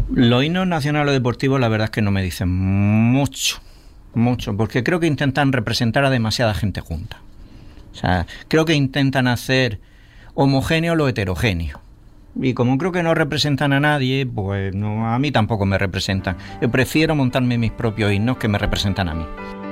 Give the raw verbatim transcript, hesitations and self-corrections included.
Los himnos nacionales o deportivos la verdad es que no me dicen mucho, mucho, porque creo que intentan representar a demasiada gente junta. O sea, creo que intentan hacer homogéneo lo heterogéneo. Y como creo que no representan a nadie, pues no, a mí tampoco me representan. Yo prefiero montarme mis propios himnos que me representan a mí.